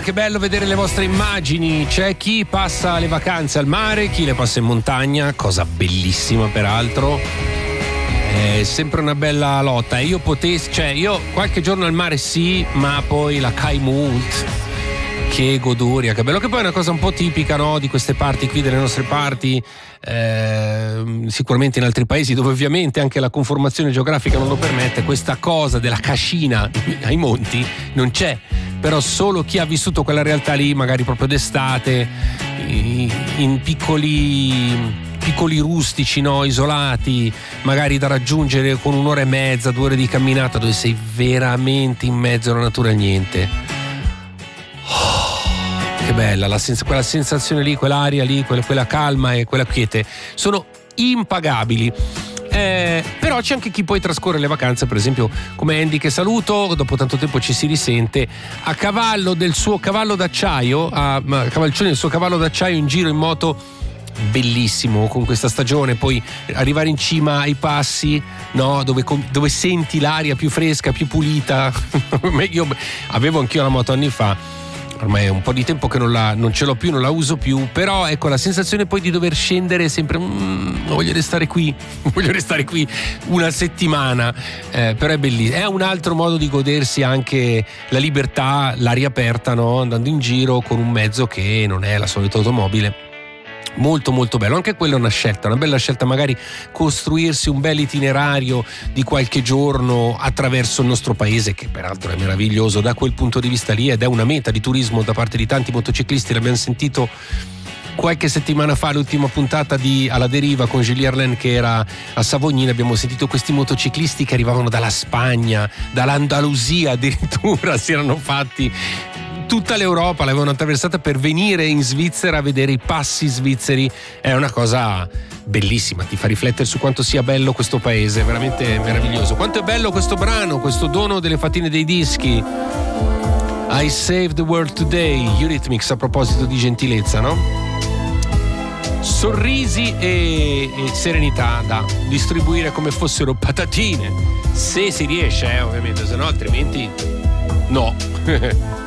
che bello vedere le vostre immagini. C'è chi passa le vacanze al mare, chi le passa in montagna, cosa bellissima peraltro. È sempre una bella lotta. E io qualche giorno al mare sì, ma poi la Kaimult, che goduria, che bello, che poi è una cosa un po' tipica, no, di queste parti qui, delle nostre parti, sicuramente in altri paesi dove ovviamente anche la conformazione geografica non lo permette, questa cosa della cascina ai monti non c'è, però solo chi ha vissuto quella realtà lì, magari proprio d'estate, in piccoli rustici, no, isolati, magari da raggiungere con 1 ora e mezza, 2 ore di camminata, dove sei veramente in mezzo alla natura e niente. Che bella, quella sensazione lì, quell'aria lì, quella calma e quella quiete sono impagabili. Però c'è anche chi poi trascorre le vacanze, per esempio come Andy, che saluto, dopo tanto tempo ci si risente, a cavallo del suo cavallo d'acciaio, a cavalcione del suo cavallo d'acciaio in giro in moto. Bellissimo con questa stagione, poi arrivare in cima ai passi, no, dove senti l'aria più fresca, più pulita. Io avevo anch'io la moto anni fa, ormai è un po' di tempo che non ce l'ho più, non la uso più, però ecco la sensazione poi di dover scendere sempre, voglio restare qui una settimana, però è bellissimo, è un altro modo di godersi anche la libertà, l'aria aperta, no? Andando in giro con un mezzo che non è la solita automobile. Molto molto bello, anche quella è una bella scelta, magari costruirsi un bel itinerario di qualche giorno attraverso il nostro paese, che peraltro è meraviglioso da quel punto di vista lì ed è una meta di turismo da parte di tanti motociclisti. L'abbiamo sentito qualche settimana fa, l'ultima puntata di Alla Deriva con Gilles Arlen, che era a Savognina. Abbiamo sentito questi motociclisti che arrivavano dalla Spagna, dall'Andalusia addirittura, si erano fatti tutta l'Europa, l'avevano attraversata per venire in Svizzera a vedere i passi svizzeri. È una cosa bellissima, ti fa riflettere su quanto sia bello questo paese, veramente meraviglioso. Quanto è bello questo brano, questo dono delle fatine dei dischi, I Saved the World Today, Eurythmics, a proposito di gentilezza, no? Sorrisi e serenità da distribuire come fossero patatine, se si riesce, ovviamente, se no altrimenti no.